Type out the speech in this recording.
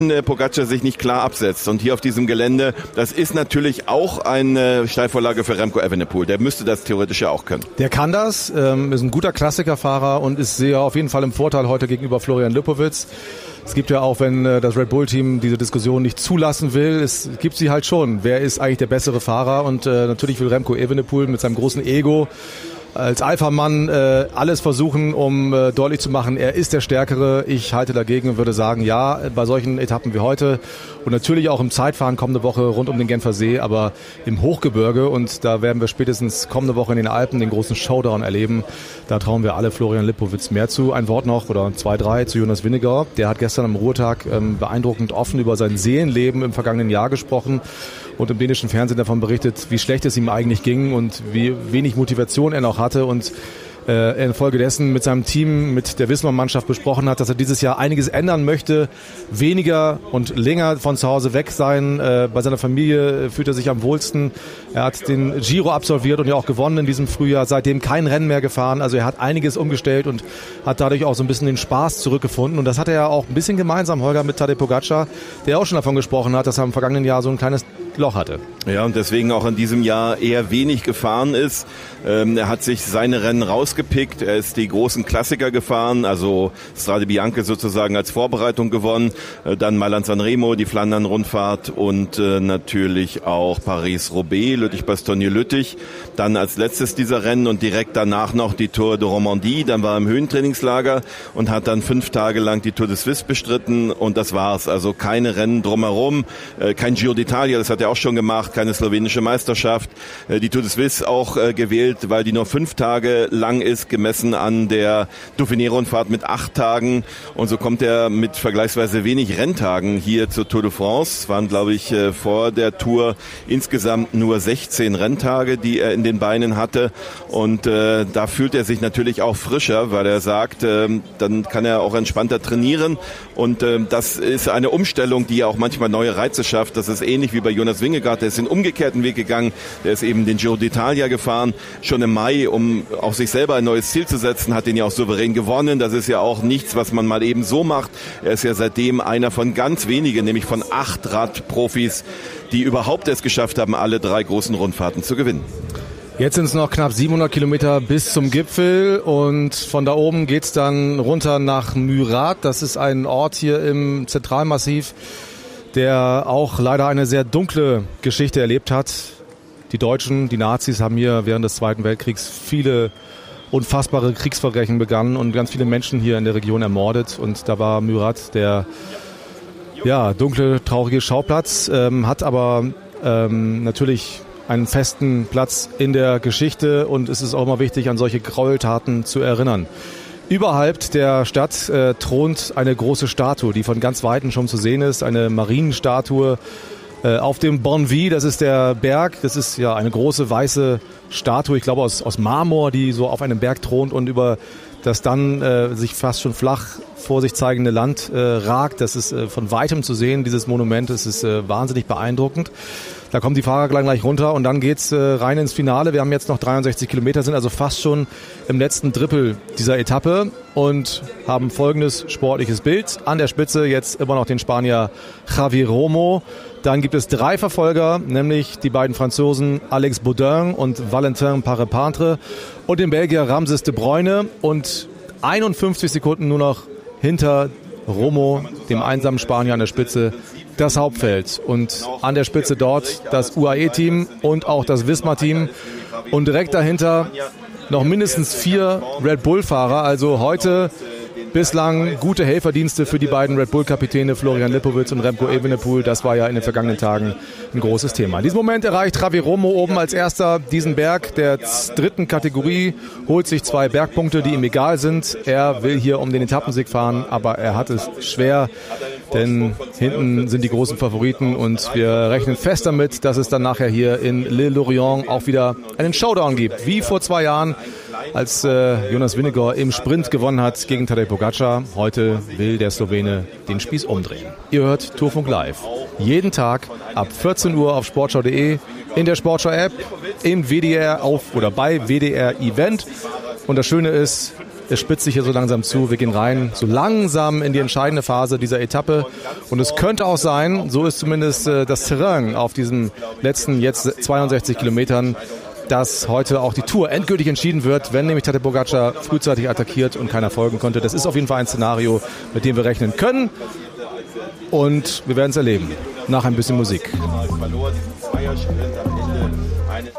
Pogačar sich nicht klar absetzt. Und hier auf diesem Gelände, das ist natürlich auch eine Steilvorlage für Remco Evenepoel. Der müsste das theoretisch ja auch können. Der kann das, ist ein guter Klassikerfahrer und ist sehr auf jeden Fall im Vorteil heute gegenüber Florian Lipowitz. Es gibt ja auch, wenn das Red Bull-Team diese Diskussion nicht zulassen will, es gibt sie halt schon. Wer ist eigentlich der bessere Fahrer? Und natürlich will Remco Evenepoel mit seinem großen Ego als Alpha-Mann alles versuchen, um deutlich zu machen, er ist der Stärkere. Ich halte dagegen und würde sagen, ja, bei solchen Etappen wie heute und natürlich auch im Zeitfahren kommende Woche rund um den Genfer See, aber im Hochgebirge, und da werden wir spätestens kommende Woche in den Alpen den großen Showdown erleben. Da trauen wir alle Florian Lipowitz mehr zu. Ein Wort noch oder 2, 3 zu Jonas Vingegaard. Der hat gestern am Ruhetag beeindruckend offen über sein Seelenleben im vergangenen Jahr gesprochen und im dänischen Fernsehen davon berichtet, wie schlecht es ihm eigentlich ging und wie wenig Motivation er noch hatte und infolgedessen mit seinem Team, mit der Wismar-Mannschaft besprochen hat, dass er dieses Jahr einiges ändern möchte, weniger und länger von zu Hause weg sein. Bei seiner Familie fühlt er sich am wohlsten. Er hat den Giro absolviert und ja auch gewonnen in diesem Frühjahr, seitdem kein Rennen mehr gefahren. Also er hat einiges umgestellt und hat dadurch auch so ein bisschen den Spaß zurückgefunden. Und das hat er ja auch ein bisschen gemeinsam, Holger, mit Tadej Pogačar, der auch schon davon gesprochen hat, dass er im vergangenen Jahr so ein kleines Loch hatte. Ja, und deswegen auch in diesem Jahr eher wenig gefahren ist. Er hat sich seine Rennen rausgepickt. Er ist die großen Klassiker gefahren, also Strade Bianche sozusagen als Vorbereitung gewonnen. Dann Mailand-San Remo, die Flandern-Rundfahrt und natürlich auch Paris-Roubaix, Lüttich-Bastogne-Lüttich. Dann als letztes dieser Rennen und direkt danach noch die Tour de Romandie. Dann war er im Höhentrainingslager und hat dann 5 Tage lang die Tour de Suisse bestritten und das war's. Also keine Rennen drumherum, kein Giro d'Italia, das hat er auch schon gemacht, keine slowenische Meisterschaft. Die Tour de Suisse auch gewählt, weil die nur 5 Tage lang ist, gemessen an der Dauphiné-Rundfahrt mit 8 Tagen. Und so kommt er mit vergleichsweise wenig Renntagen hier zur Tour de France. Es waren, glaube ich, vor der Tour insgesamt nur 16 Renntage, die er in den Beinen hatte. Und da fühlt er sich natürlich auch frischer, weil er sagt, dann kann er auch entspannter trainieren. Und das ist eine Umstellung, die ja auch manchmal neue Reize schafft. Das ist ähnlich wie bei Jonas Vingegaard. Der ist den umgekehrten Weg gegangen. Der ist eben den Giro d'Italia gefahren, schon im Mai, um auch sich selber ein neues Ziel zu setzen, hat den ja auch souverän gewonnen. Das ist ja auch nichts, was man mal eben so macht. Er ist ja seitdem einer von ganz wenigen, nämlich von 8 Radprofis, die überhaupt es geschafft haben, alle 3 großen Rundfahrten zu gewinnen. Jetzt sind es noch knapp 700 Kilometer bis zum Gipfel und von da oben geht's dann runter nach Murat. Das ist ein Ort hier im Zentralmassiv, der auch leider eine sehr dunkle Geschichte erlebt hat. Die Deutschen, die Nazis haben hier während des Zweiten Weltkriegs viele unfassbare Kriegsverbrechen begangen und ganz viele Menschen hier in der Region ermordet. Und da war Murat der dunkle, traurige Schauplatz, hat aber natürlich einen festen Platz in der Geschichte und es ist auch immer wichtig, an solche Gräueltaten zu erinnern. Überhalb der Stadt thront eine große Statue, die von ganz Weitem schon zu sehen ist, eine Marienstatue auf dem Bonneville, das ist der Berg, das ist ja eine große weiße Statue, ich glaube aus Marmor, die so auf einem Berg thront und über das dann sich fast schon flach vor sich zeigende Land ragt. Das ist von Weitem zu sehen, dieses Monument, das ist wahnsinnig beeindruckend. Da kommen die Fahrer gleich runter und dann geht's rein ins Finale. Wir haben jetzt noch 63 Kilometer, sind also fast schon im letzten Drittel dieser Etappe und haben folgendes sportliches Bild. An der Spitze jetzt immer noch den Spanier Javi Romo. Dann gibt es 3 Verfolger, nämlich die beiden Franzosen Alex Baudin und Valentin Parepintre und den Belgier Ramses de Bruyne und 51 Sekunden nur noch hinter Romo, dem einsamen Spanier an der Spitze, das Hauptfeld. Und an der Spitze dort das UAE-Team und auch das Wismar-Team. Und direkt dahinter noch mindestens 4 Red Bull-Fahrer. Also heute bislang gute Helferdienste für die beiden Red Bull-Kapitäne Florian Lipowitz und Remco Evenepoel. Das war ja in den vergangenen Tagen ein großes Thema. In diesem Moment erreicht Javi Romo oben als erster diesen Berg der 3. Kategorie, holt sich 2 Bergpunkte, die ihm egal sind. Er will hier um den Etappensieg fahren, aber er hat es schwer, denn hinten sind die großen Favoriten und wir rechnen fest damit, dass es dann nachher hier in Le Lorient auch wieder einen Showdown gibt, wie vor 2 Jahren, als Jonas Vingegaard im Sprint gewonnen hat gegen Tadej Pogačar. Heute will der Slowene den Spieß umdrehen. Ihr hört Tourfunk Live. Jeden Tag ab 14 Uhr auf sportschau.de, in der Sportschau-App, im WDR bei WDR Event. Und das Schöne ist, Es spitzt sich hier so langsam zu. Wir gehen rein, so langsam in die entscheidende Phase dieser Etappe. Und es könnte auch sein, so ist zumindest das Terrain auf diesen letzten jetzt 62 Kilometern, dass heute auch die Tour endgültig entschieden wird, wenn nämlich Tadej Pogačar frühzeitig attackiert und keiner folgen konnte. Das ist auf jeden Fall ein Szenario, mit dem wir rechnen können. Und wir werden es erleben. Nach ein bisschen Musik. Verlor diesen Zweiersprint am Ende.